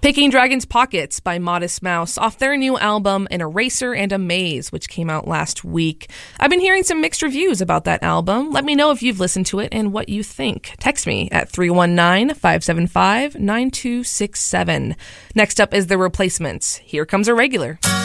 Picking Dragon's Pockets by Modest Mouse off their new album An Eraser and a Maze, which came out last week. I've been hearing some mixed reviews about that album. Let me know if you've listened to it and what you think. Text me at 319-575-9267. Next up is The Replacements. Here Comes a Regular.